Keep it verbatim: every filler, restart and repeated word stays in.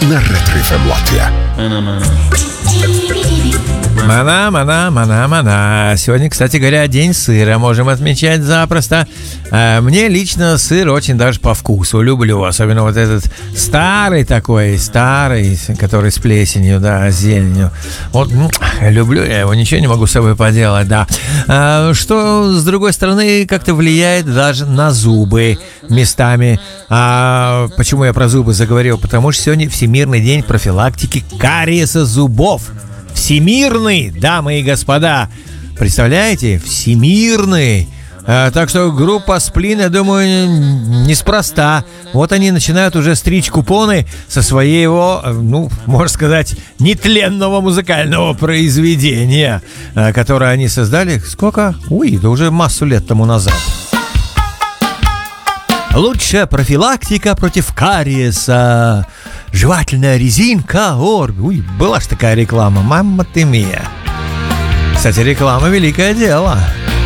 на Ретро эф эм Латвия. Мана, мана, мана, мана. Сегодня, кстати говоря, день сыра. Можем отмечать запросто. Мне лично сыр очень даже по вкусу. Люблю. Особенно вот этот старый такой, старый, который с плесенью, да, с зеленью. Вот, люблю я его, ничего не могу с собой поделать, да. Что, с другой стороны, как-то влияет даже на зубы местами. А почему я про зубы заговорил? Потому что сегодня Всемирный день профилактики кариеса зубов. Всемирный, дамы и господа. Представляете? Всемирный. А, так что группа Сплин, я думаю, неспроста. Вот они начинают уже стричь купоны со своего, ну, можно сказать, нетленного музыкального произведения, которое они создали. Сколько? Ой, да уже массу лет тому назад. Лучшая профилактика против кариеса. Жевательная резинка Орби. Ой, была ж такая реклама, мама ты мия. Кстати, реклама — великое дело.